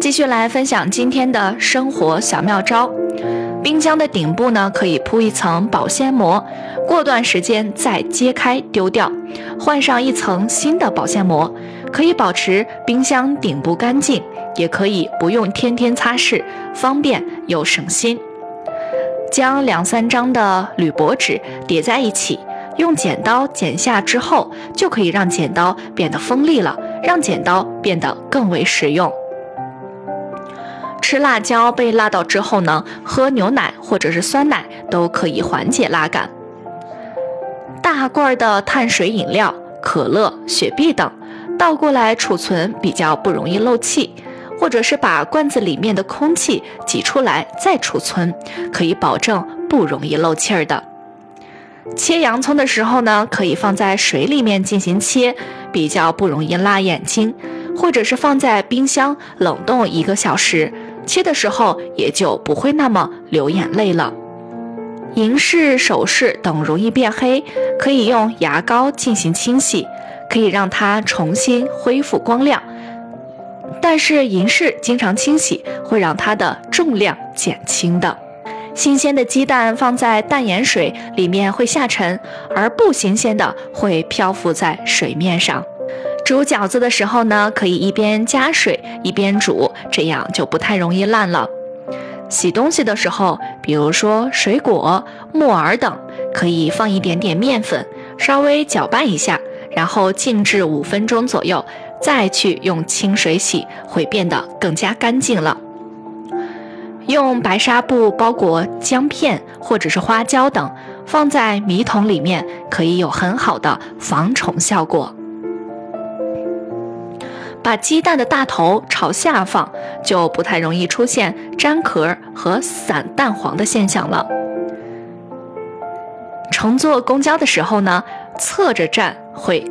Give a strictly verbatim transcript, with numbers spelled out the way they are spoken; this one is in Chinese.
继续来分享今天的生活小妙招。冰箱的顶部呢，可以铺一层保鲜膜，过段时间再揭开丢掉，换上一层新的保鲜膜，可以保持冰箱顶部干净，也可以不用天天擦拭，方便又省心。将两三张的铝箔纸叠在一起，用剪刀剪下之后，就可以让剪刀变得锋利了，让剪刀变得更为实用。吃辣椒被辣到之后呢，喝牛奶或者是酸奶都可以缓解辣感。大罐的碳水饮料、可乐、雪碧等倒过来储存比较不容易漏气，或者是把罐子里面的空气挤出来再储存，可以保证不容易漏气儿的。切洋葱的时候呢，可以放在水里面进行切，比较不容易辣眼睛，或者是放在冰箱冷冻一个小时，切的时候也就不会那么流眼泪了。银饰、首饰等容易变黑，可以用牙膏进行清洗，可以让它重新恢复光亮。但是银饰经常清洗会让它的重量减轻的。新鲜的鸡蛋放在淡盐水里面会下沉，而不新鲜的会漂浮在水面上。煮饺子的时候呢，可以一边加水一边煮，这样就不太容易烂了。洗东西的时候，比如说水果、木耳等，可以放一点点面粉，稍微搅拌一下，然后静置五分钟左右，再去用清水洗，会变得更加干净了。用白纱布包裹姜片或者是花椒等，放在米桶里面，可以有很好的防虫效果。把鸡蛋的大头朝下放，就不太容易出现粘壳和散蛋黄的现象了。乘坐公交的时候呢，侧着站会